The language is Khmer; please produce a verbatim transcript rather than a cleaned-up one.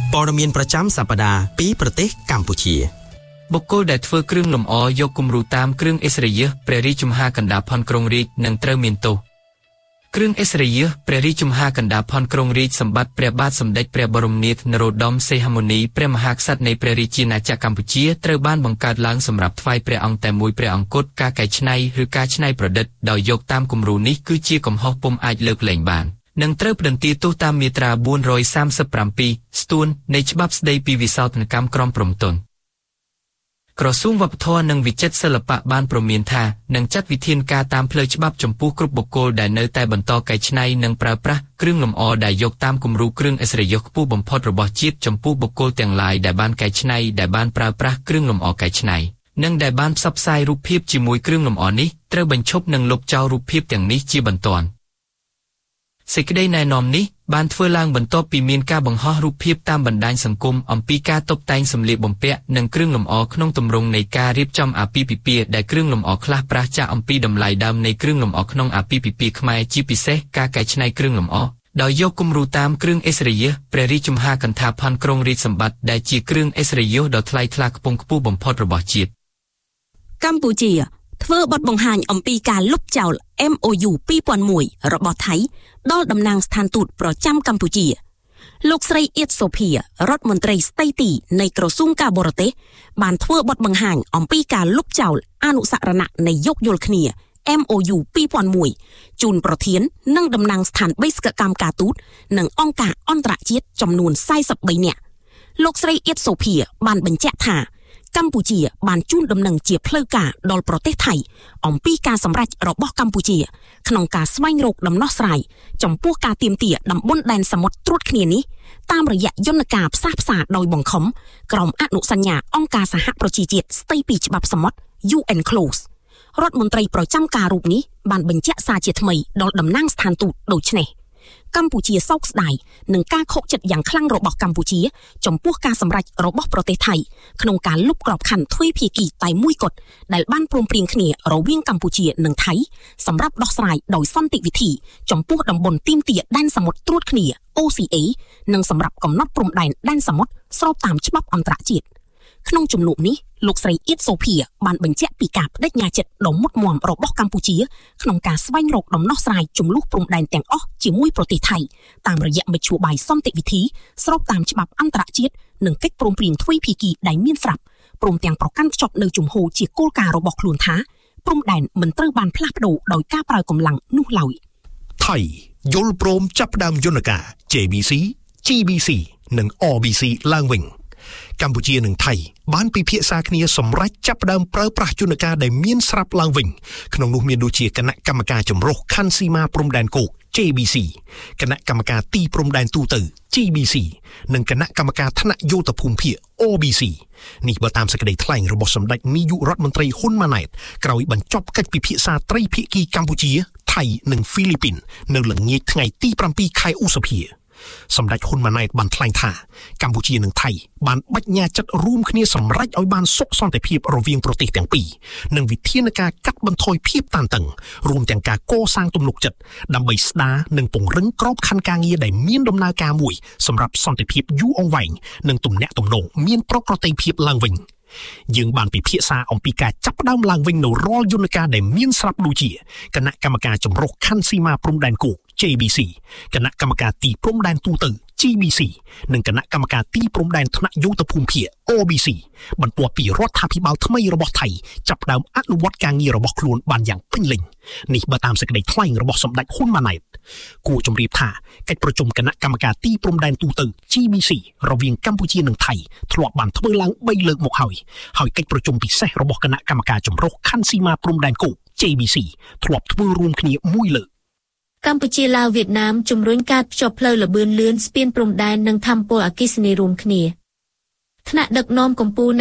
ព័ត៌មានប្រចាំសប្តាហ៍ពីប្រទេសកម្ពុជាបុគ្គលដែលធ្វើគ្រឿងលម្អយកគំរូតាមគ្រឿងឥស្រិយព្រះរាជមហាកណ្ដាលផនក្រុងរាជនឹងត្រូវមានទោសគ្រឿងឥស្រិយព្រះរាជមហាកណ្ដាលផនក្រុងរាជសម្បត្តិព្រះបាទសម្ដេចព្រះបរមនាថនរោត្តមសីហមុនីព្រះមហាក្សត្រនៃព្រះរាជាណាចក្រកម្ពុជាត្រូវបានបង្កើតឡើងសម្រាប់ថ្វាយព្រះអង្គតែមួយព្រះអង្គគត់ការកែច្នៃឬការច្នៃប្រឌិតដោយយកតាមគំរូនេះគឺជាកំហុសពុំអាចលើកលែងបាននឹងត្រូវផ្តន្ទាទោសតាមមាត្រាបួនរយសាមសិបប្រាំពីរស្ទួននៃច្បាប់ស្តីពីវិសោធនកម្មក្រមព្រំទណ្ឌក្រសួងវប្បធម៌និងវិចិត្រសិល្បៈបានព្រមានថានឹងចាត់វិធានការតាមផ្លូវច្បាប់ចំពោះគ្រប់បុគ្គលដែលនៅតែបន្តកែច្នៃនិងប្រើប្រាស់គ្រឿងលម្អដែលយកតាមគំរូគ្រឿងឥស្រិយខ្ពស់បំផុតរបស់ជាតិចំពោះបុគ្គលទាំងឡាយដែលបានកែច្នៃដែលបានប្រើប្រាស់គ្រឿងលម្អកែច្នៃនិងដែលបានផ្សព្វផ្សាយរូបភាពជាមួយគ្រឿងលម្អនេះត្រូវបញ្ឈប់និងលុបចោលរូបភាពទាំងនេះជាបន្ទាន់សេចក្តីណែនាំនេះបានធ្វើឡើងបន្ទាប់ពីមានការបង្ហោះរូបភាពតាមបណ្ដាញសង្គមអំពីការតុបតែងសម្លៀកបំពាក់និងគ្រឿងលម្អក្នុងទម្រង់នៃការរៀបចំអាពាហ៍ពិពាហ៍ដែលគ្រឿងលម្អខ្លះប្រាសចាកអំពីតម្លៃដើមនៃគ្រឿងលម្អក្នុងអាពាហ៍ពិពាហ៍ខ្មែរជាពិសេសការកែច្នៃគ្រឿងលម្អដោយយកគំរូតាមគ្រឿងឥស្រិយព្រះរាជមហាកណ្ដាលផនក្រុងរាជសម្បត្តិដែលជាគ្រឿងឥស្រិយដ៏ថ្លៃថ្លាខ្ពង់ខ្ពស់បំផុតរបស់ជាតិកម្ពុជាធ្វើបទបង្ហាញអំពីការលុបចោល เอ็ม โอ ยู ពីរពាន់មួយរបស់ថៃដល់តំណាងស្ថានទូតប្រចាំកម្ពុជាលោកស្រីអៀតសូភីរដ្ឋមន្ត្រីស្ដីទីនៃក្រសួងការបរទេសបានធ្វើបទបង្ហាញអំពីការលុបចោលអនុស្សរណៈនៃយោគយល់គ្នា เอ็ม โอ ยู ពីរពាន់មួយជូនប្រធាននិងតំណាងស្ថានបេសកកម្មការទូតនិងអង្គការអន្តរជាតិចំនួនសែនបីនាក់លោកស្រីអៀតសូភីបានបញ្ជាក់ថាកម្ពុជាបានជូនដំណឹងជាផ្លូវការដល់ប្រទេសថៃអំពីការសម្រេចរបស់កម្ពុជាក្នុងការស្វែងរកដំណោះស្រាយចំពោះការទាមទារតំបន់ដែនសមុទ្រត្រួតគ្នានេះតាមរយៈយន្តការផ្សះផ្សាដោយបង្ខំក្រមអនុសញ្ញាអង្គការសហប្រជាជាតិស្តីពីច្បាប់សមុទ្រ ยู เอ็น Clause រដ្ឋមន្ត្រីប្រចាំការរូបនេះបានបញ្ជាក់សារជាថ្មីដល់តំណាងស្ថានទូតដូចនេះកម្ពុជាសោកស្ដាយនឹងការខកចិត្តយ៉ាងខ្លាំងរបស់កម្ពុជាចំពោះការសម្រេចរបស់ប្រទេសថៃក្នុងការលុបក្របខ័ណ្ឌទ្វេភាគីតែមួយគត់ដែលបានព្រមព្រៀងគ្នារវាងកម្ពុជានិងថៃសម្រាប់ដោះស្រាយដោយសន្តិវិធីចំពោះតំបន់ទីមទាដែនសមុទ្រត្រួតគ្នា អូ ซี เอ និងសម្រាប់កំណត់ព្រំដែនដែនសមុទ្រស្របតាមច្បាប់អន្តរជាតិក្នុងជំនួបនេះលោកស្រីអៀតសូភីបានបញ្ជាក់ពីការបដិញ្ញាចិត្តដ៏មុតមមរបស់កម្ពុជាក្នុងការស្វែងរកដំណោះស្រាយជម្លោះព្រំដែនទាំងអស់ជាមួយប្រទេសថៃតាមរយៈមធ្យោបាយសន្តិវិធីស្របតាមច្បាប់អន្តរជាតិនិងកិច្ចព្រមព្រៀងទ្វេភាគីដែលមានស្រាប់ព្រមទាំងប្រកាន់ខ្ជាប់នៅជំហរជាគោលការណ៍របស់ខ្លួនថាព្រំដែនមិនត្រូវបានផ្លាស់ប្ដូរដោយការប្រើកម្លាំងនោះឡើយថៃយល់ព្រមចាប់ផ្ដើមយន្តការ ជេ ប៊ី ស៊ី ជី ប៊ី ស៊ី និង អ ប៊ី ស៊ី ឡើងវិញកម្ពុជានិងថៃបានពិភាក្សាគ្នាសម្រេចចាប់ផ្ដើមប្រើប្រាស់យន្តការដែលមានស្រាប់ឡើងវិញក្នុងនោះមានដូចជាគណៈកម្មការចម្រុះខណ្ឌសីមាព្រំដែនគោក ជេ ប៊ី ស៊ី គណៈកម្មការទីព្រំដែនទូទៅ ជី ប៊ី ស៊ី និងគណៈកម្មការថ្នាក់យោធភូមិភាគ អូ ប៊ី ស៊ី នេះបើតាមសេចក្តីថ្លែងរបស់សម្ដេចនាយករដ្ឋមន្ត្រីហ៊ុនម៉ាណែតក្រោយបញ្ចប់កិច្ចពិភាក្សាត្រីភាគីកម្ពុជាថៃនិងហ្វីលីពីននៅល្ងាចថ្ងៃទីប្រាំពីរខែឧសភាសម្ដេចហ៊ុនម៉ាណែតបានថ្លែងថាកម្ពុជានិងថៃបានបញ្ញាចិត្តរួមគ្នាសម្រេចឲ្យបានសុខសន្តិភាពរវាងប្រទេសទាំងពីរនិងវិធានការកាត់បន្ថយភាពតានតឹងរួមទាំងការកសាងទំនុកចិត្តដើម្បីស្ដារនិងពង្រឹងក្របខ័ណ្ឌការងារដែលមានដំណើរការមួយសម្រាប់សន្តិភាពយូរអង្វែងនិងទំនាក់ទំនងមានប្រក្រតីភាពឡើងវិញយើងបានពិភាក្សាអំពីការចាប់ផ្ដើមឡើងវិញនៅរាល់យន្តការដែលមានស្រាប់ដូចជាគណៈកម្មការចម្រុះខណ្ឌសីមាព្រំដែនគោក ជេ ប៊ី ស៊ី គណៈកម្មការទីព្រំដែនទូទៅ ជី ប៊ី ស៊ី និងគណៈកម្មការទីព្រំដែនថ្នាក់យោធភូមិភាគ អូ ប៊ី ស៊ី បន្ទាប់ពីរដ្ឋាភិបាលថ្មីរបស់ថៃចាប់ផ្ដើមអនុវត្តការងាររបស់ខ្លួនបានយ៉ាងពេញលេញនេះបើតាមសេចក្តីថ្លែងរបស់សម្ដេចហ៊ុនម៉ាណែតគួរជម្រាបថាកិច្ចប្រជុំគណៈកម្មការទីព្រំដែនទូទៅ ជី ប៊ី ស៊ី រវាងកម្ពុជានិងថៃធ្លាប់បានធ្វើឡើងបីលើកមកហើយហើយកិច្ចប្រជុំពិសេសរបស់គណៈកម្មការចម្រុះខណ្ឌសីមាព្រំដែនគោក ជេ ប៊ី ស៊ី ធ្លាប់ធ្វើរួមគ្នាមួយលើកកម្ពុជាឡាវវៀតណាមជំរុញការភ្ជាប់ផ្លូវលបឿនលឿនស្ពានព្រំដែននិងថាមពលអគ្គិសនីរួមគ្នាថ្នាក់ដឹកនាំកម្ពុជា